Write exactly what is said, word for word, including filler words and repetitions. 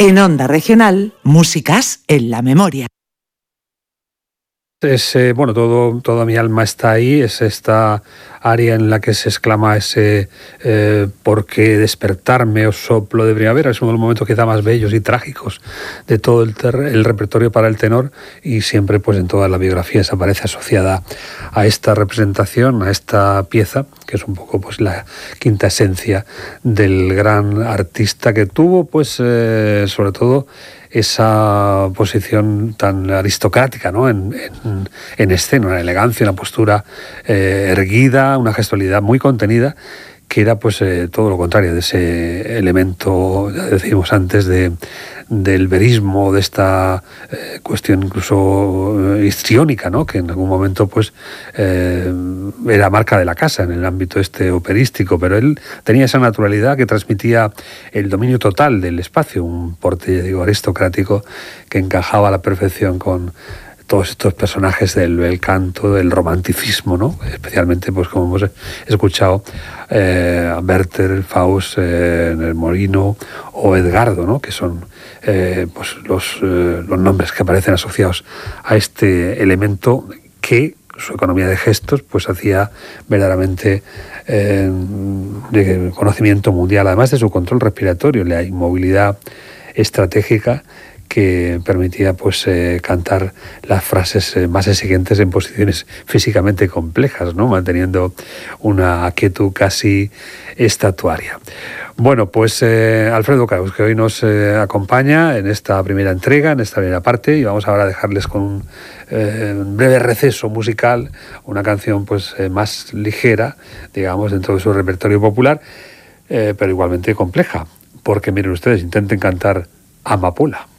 En Onda Regional, músicas en la memoria. Es, eh, bueno, todo, toda mi alma está ahí, es esta área en la que se exclama ese eh, ¿por qué despertarme o soplo de primavera? Es uno de los momentos quizá más bellos y trágicos de todo el, ter- el repertorio para el tenor, y siempre pues en todas las biografías aparece asociada a esta representación, a esta pieza, que es un poco pues la quinta esencia del gran artista, que tuvo pues eh, sobre todo esa posición tan aristocrática, ¿no? en, en, en escena, una elegancia, una postura eh, erguida, una gestualidad muy contenida, que era pues eh, todo lo contrario de ese elemento, ya decimos antes, de, del verismo, de esta eh, cuestión incluso eh, histriónica, ¿no? Que en algún momento pues eh, era marca de la casa en el ámbito este operístico, pero él tenía esa naturalidad que transmitía el dominio total del espacio, un porte, digo, aristocrático que encajaba a la perfección con todos estos personajes del bel canto, del romanticismo, ¿no? Especialmente, pues como hemos escuchado, eh, a Werther, Faust, eh, el Molino o Edgardo, ¿no? Que son eh, pues los, eh, los nombres que aparecen asociados a este elemento que su economía de gestos pues hacía verdaderamente eh, de conocimiento mundial, además de su control respiratorio, la inmovilidad estratégica que permitía pues eh, cantar las frases eh, más exigentes en posiciones físicamente complejas, ¿no? Manteniendo una quietud casi estatuaria. Bueno, pues eh, Alfredo Kraus, que hoy nos eh, acompaña en esta primera entrega, en esta primera parte, y vamos ahora a dejarles con un eh, breve receso musical, una canción pues eh, más ligera, digamos, dentro de su repertorio popular, eh, pero igualmente compleja, porque miren ustedes, intenten cantar Amapola.